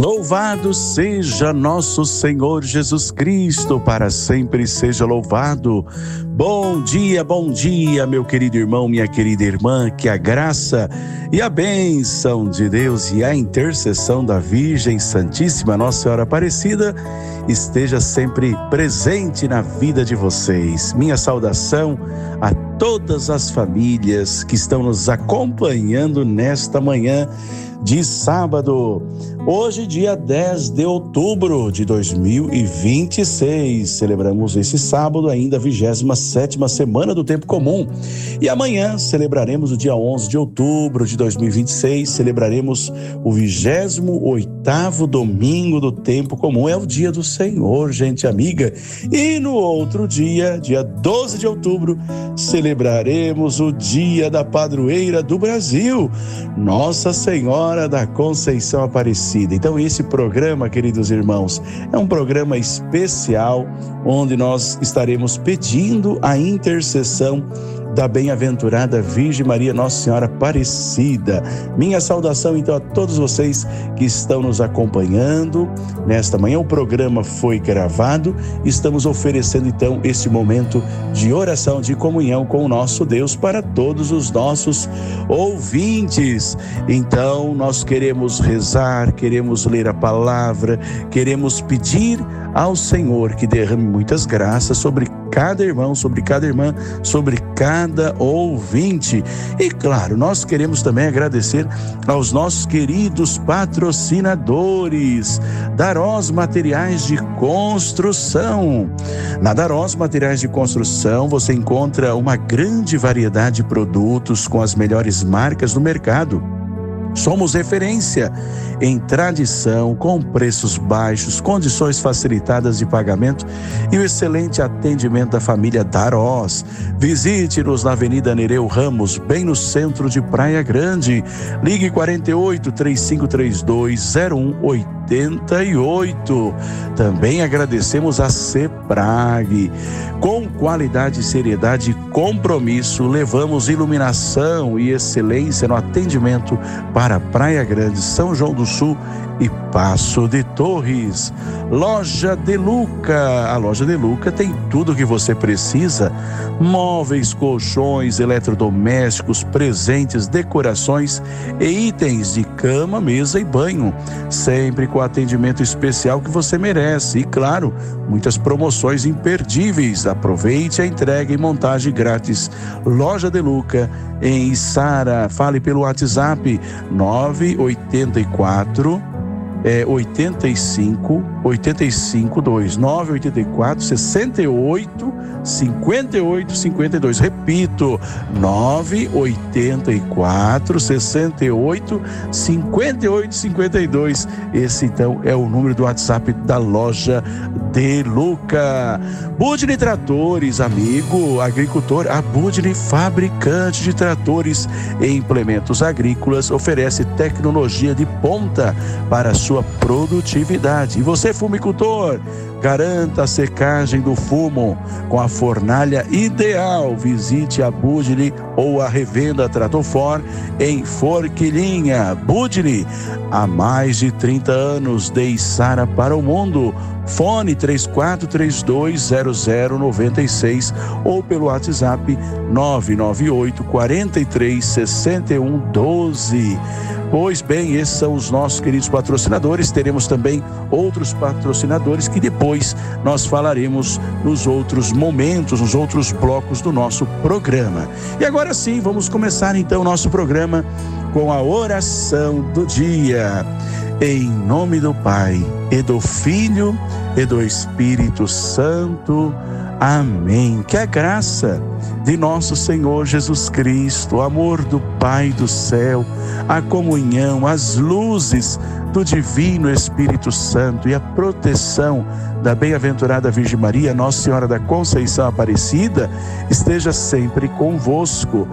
Louvado seja nosso Senhor Jesus Cristo, para sempre seja louvado. Bom dia, meu querido irmão, minha querida irmã, que a graça e a bênção de Deus e a intercessão da Virgem Santíssima Nossa Senhora Aparecida esteja sempre presente na vida de vocês. Minha saudação a todas as famílias que estão nos acompanhando nesta manhã de sábado. Hoje, dia 10 de outubro de 2026, celebramos esse sábado ainda a 27ª semana do tempo comum. E amanhã celebraremos o dia 11 de outubro de 2026, celebraremos o 28º domingo do tempo comum. É o dia do Senhor, gente amiga. E no outro dia, dia 12 de outubro, celebraremos o dia da padroeira do Brasil, Nossa Senhora da Conceição Aparecida. Então esse programa, queridos irmãos, é um programa especial onde nós estaremos pedindo a intercessão da bem-aventurada Virgem Maria Nossa Senhora Aparecida. Minha saudação então a todos vocês que estão nos acompanhando nesta manhã. O programa foi gravado, estamos oferecendo então esse momento de oração, de comunhão com o nosso Deus para todos os nossos ouvintes. Então nós queremos rezar, queremos ler a palavra, queremos pedir ao Senhor que derrame muitas graças sobre cada irmão, sobre cada irmã, sobre cada ouvinte. E claro, nós queremos também agradecer aos nossos queridos patrocinadores, Darós Materiais de Construção. Na Darós Materiais de Construção você encontra uma grande variedade de produtos com as melhores marcas do mercado. Somos referência em tradição, com preços baixos, condições facilitadas de pagamento e o excelente atendimento da família Darós. Visite-nos na Avenida Nereu Ramos, bem no centro de Praia Grande. Ligue 48-3532-0188. Também agradecemos a CEPRAG. Com qualidade, seriedade e compromisso, levamos iluminação e excelência no atendimento para Praia Grande, São João do Sul e Passo de Torres. Loja De Luca. A Loja De Luca tem tudo o que você precisa: móveis, colchões, eletrodomésticos, presentes, decorações e itens de cama, mesa e banho, sempre com atendimento especial que você merece e, claro, muitas promoções imperdíveis. Aproveite a entrega e montagem grátis. Loja De Luca em Içara. Fale pelo WhatsApp 984 85 984 68 58 52. Repito, 984 68 58 52. Esse então é o número do WhatsApp da Loja De Luca. Budni Tratores, amigo agricultor, a Budni, fabricante de tratores e implementos agrícolas, oferece tecnologia de ponta para a sua produtividade. E você, fumicultor, garanta a secagem do fumo com a fornalha ideal. Visite a Budni ou a revenda Tratofor em Forquilinha. Budni, há mais de 30 anos, de Içara para o mundo. Fone 34320096 ou pelo WhatsApp 998 43 61 12. Pois bem, esses são os nossos queridos patrocinadores. Teremos também outros patrocinadores que depois nós falaremos nos outros momentos, nos outros blocos do nosso programa. E agora sim, vamos começar então o nosso programa com a oração do dia. Em nome do Pai, e do Filho, e do Espírito Santo. Amém. Que a graça de nosso Senhor Jesus Cristo, o amor do Pai do céu, a comunhão, as luzes do Divino Espírito Santo e a proteção da bem-aventurada Virgem Maria, Nossa Senhora da Conceição Aparecida, esteja sempre convosco.